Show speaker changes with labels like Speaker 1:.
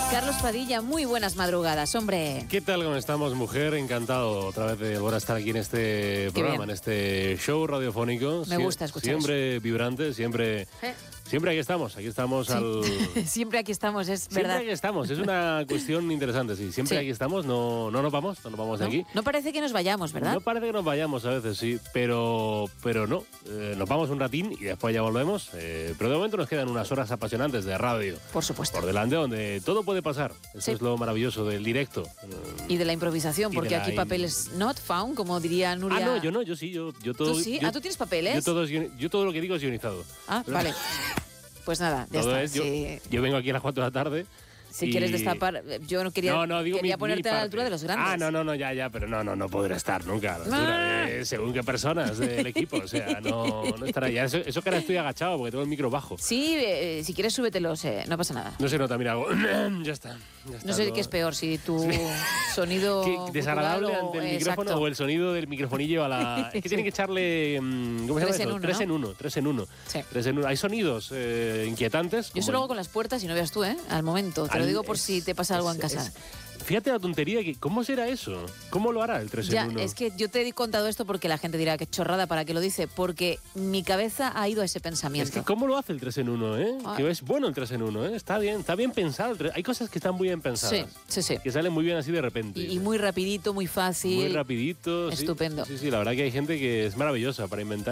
Speaker 1: Carlos Padilla, muy buenas madrugadas, hombre.
Speaker 2: ¿Qué tal? ¿Cómo estamos, mujer? Encantado otra vez de volver a estar aquí en este programa, en este show radiofónico.
Speaker 1: Me gusta escuchar
Speaker 2: siempre vibrante, siempre aquí estamos sí.
Speaker 1: Siempre aquí estamos, es
Speaker 2: siempre
Speaker 1: verdad.
Speaker 2: Siempre aquí estamos, es una cuestión interesante, sí. Siempre aquí estamos, no nos vamos de aquí.
Speaker 1: No parece que nos vayamos, ¿verdad?
Speaker 2: No parece que nos vayamos a veces, sí, pero no. Nos vamos un ratín y después ya volvemos. Pero de momento nos quedan unas horas apasionantes de radio.
Speaker 1: Por supuesto.
Speaker 2: Por delante, donde todo puede pasar. Eso es lo maravilloso del directo.
Speaker 1: Y de la improvisación, porque aquí papeles not found, como diría Nuria.
Speaker 2: Ah, no, yo sí, yo todo.
Speaker 1: ¿Tú sí? ¿Tú tienes papeles?
Speaker 2: Yo todo lo que digo es guionizado.
Speaker 1: Ah, vale. Pues nada, ya
Speaker 2: todo
Speaker 1: está.
Speaker 2: Yo vengo aquí a las 4 de la tarde.
Speaker 1: Si quieres destapar, yo no quería, quería ponerte a la altura de los grandes.
Speaker 2: Ya, pero no podré estar nunca a la altura de según qué personas del equipo, o sea, no estará ya. Eso que ahora estoy agachado porque tengo el micro bajo.
Speaker 1: Sí, si quieres súbetelo, no pasa nada.
Speaker 2: No se nota, mira, ya está.
Speaker 1: No sé qué es peor, si tu sonido
Speaker 2: desagradable ante el micrófono o el sonido del microfonillo a la... Es que tienen que echarle... ¿Cómo se llama eso? 3 en 1. 3 en 1.
Speaker 1: Sí.
Speaker 2: 3 en 1. Hay sonidos inquietantes.
Speaker 1: Yo solo hago con las puertas y no veas tú, al momento. Te lo digo por si te pasa algo en casa.
Speaker 2: Fíjate la tontería, ¿cómo será eso? ¿Cómo lo hará el 3 en 1?
Speaker 1: Es que yo te he contado esto porque la gente dirá que chorrada, ¿para qué lo dice? Porque mi cabeza ha ido a ese pensamiento.
Speaker 2: Es que ¿cómo lo hace el 3 en 1, Que es bueno el 3 en 1, Está bien pensado. Hay cosas que están muy bien pensadas.
Speaker 1: Sí.
Speaker 2: Que salen muy bien así de repente.
Speaker 1: Y muy rapidito, muy fácil.
Speaker 2: Muy rapidito.
Speaker 1: Estupendo.
Speaker 2: Sí, la verdad que hay gente que es maravillosa para inventar.